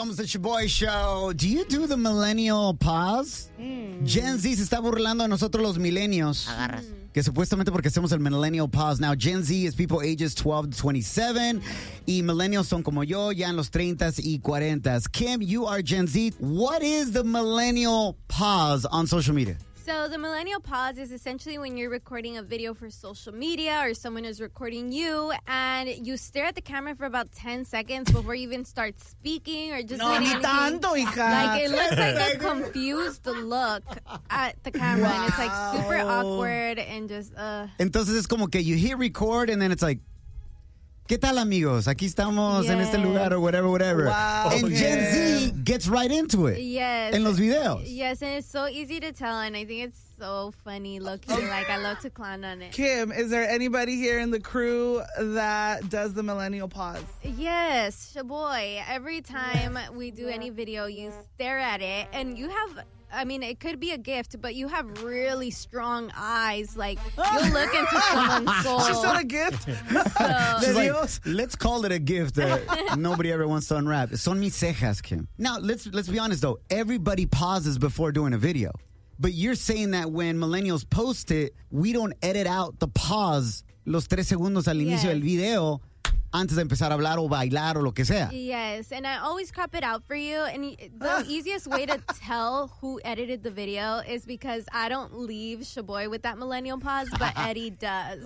Somos the Shoboy Show. Do you do the millennial pause? Gen Z se está burlando de nosotros los millennials. Agarras. Que supuestamente porque hacemos el millennial pause. Now, Gen Z is people ages 12 to 27. Y millennials son como yo, ya en los 30s y 40s. Kim, you are Gen Z. What is the millennial pause on social media? So the millennial pause is essentially when you're recording a video for social media or someone is recording you and you stare at the camera for about 10 seconds before you even start speaking or just No, ni tanto, hija. Like it looks like a confused look at the camera and it's like super awkward and just Entonces es como que you hit record and then it's like, ¿qué tal, amigos? Aquí estamos en este lugar or whatever. Wow. And Gen Z gets right into it. Yes. En los videos. Yes, and it's so easy to tell and I think it's so funny looking. Like I love to clown on it. Kim, is there anybody here in the crew that does the millennial pause? Yes, Shoboy. Every time we do any video, you stare at it, and you have, I mean, it could be a gift, but you have really strong eyes. Like, you'll look into someone's soul. She said a gift? She's like, let's call it a gift that nobody ever wants to unwrap. Son mis cejas, Kim. Now, let's be honest, though. Everybody pauses before doing a video. But you're saying that when millennials post it, we don't edit out the pause los 3 segundos al inicio del video antes de empezar a hablar o bailar o lo que sea. Yes, and I always crop it out for you. And the easiest way to tell who edited the video is because I don't leave Shoboy with that millennial pause, but Eddie does.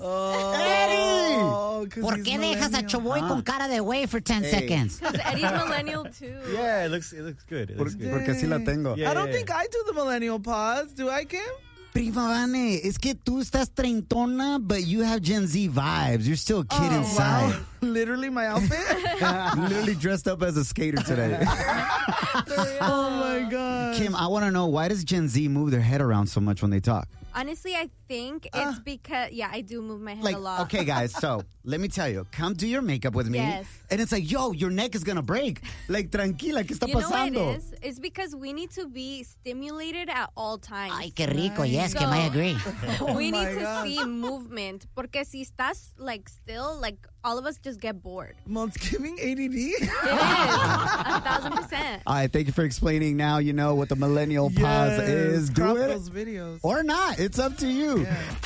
¡Eddie! ¿Por qué dejas a Shoboy con cara de güey for 10 seconds? Because Eddie's millennial too. Yeah, it looks good. Porque así la tengo. Yeah. I don't think I do the millennial pause. Do I, Kim? Prima Vane, es que tú estás treintona, but you have Gen Z vibes. You're still a kid inside. Wow. Literally my outfit? Literally dressed up as a skater today. Oh, my God. Kim, I want to know, why does Gen Z move their head around so much when they talk? Honestly, I think it's because, I do move my head Like, a lot. okay, guys, so let me tell you, come do your makeup with me. Yes. And it's like, yo, your neck is going to break. Like, tranquila, ¿qué está You know pasando? what it is? It's because we need to be stimulated at all times. Ay, qué rico. Yes, Kim, I agree. We need my to God. see movement. Porque si estás, like, still, like, all of us just get bored. Well, it's giving ADD. It is. 1,000%. All right, thank you for explaining. Now you know what the millennial pause is. Do Crop it those videos. or not. It's up to you.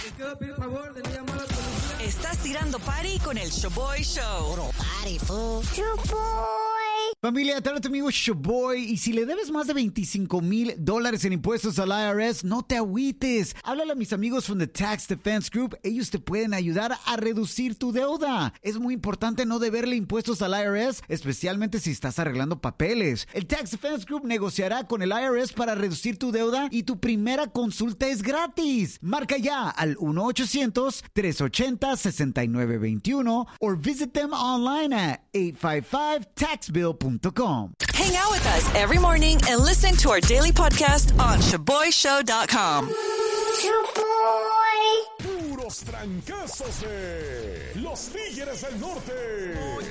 Estás tirando party con el Shoboy Show. Party, fool. Familia, te habla tu amigo Shoboy. Y si le debes más de $25,000 en impuestos al IRS, no te agüites. Háblale a mis amigos from the Tax Defense Group. Ellos te pueden ayudar a reducir tu deuda. Es muy importante no deberle impuestos al IRS, especialmente si estás arreglando papeles. El Tax Defense Group negociará con el IRS para reducir tu deuda y tu primera consulta es gratis. Marca ya al 1-800-380-6921 or visit them online at 855taxbill.com. Hang out with us every morning and listen to our daily podcast on ShoboyShow.com. Puros trancazos de los Tigres del Norte.